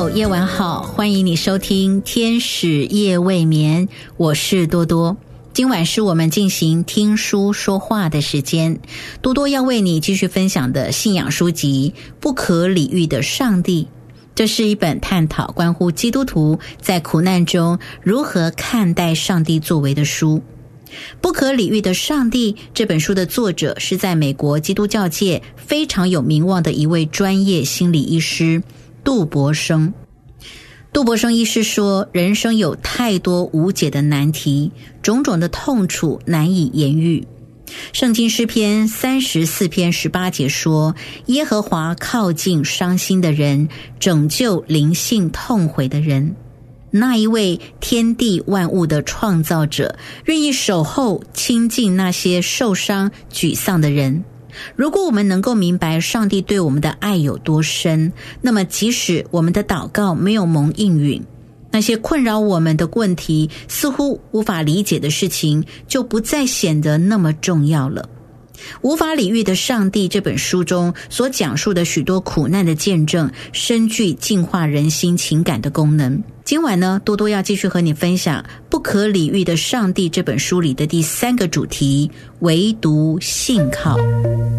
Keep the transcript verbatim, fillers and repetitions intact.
友，夜晚好，欢迎你收听天使夜未眠，我是多多。今晚是我们进行听书说话的时间，多多要为你继续分享的信仰书籍《不可理喻的上帝》，这是一本探讨关乎基督徒在苦难中如何看待上帝作为的书。不可理喻的上帝这本书的作者是在美国基督教界非常有名望的一位专业心理医师杜柏生。杜柏生医师说，人生有太多无解的难题，种种的痛楚难以言喻。圣经诗篇三十四篇十八节说，耶和华靠近伤心的人，拯救灵性痛悔的人。那一位天地万物的创造者，愿意守候亲近那些受伤沮丧的人。如果我们能够明白上帝对我们的爱有多深，那么即使我们的祷告没有蒙应允，那些困扰我们的问题，似乎无法理解的事情，就不再显得那么重要了。无法理喻的上帝这本书中所讲述的许多苦难的见证，深具净化人心情感的功能。今晚呢，多多要继续和你分享《不可理喻的上帝》这本书里的第三个主题，唯独信靠。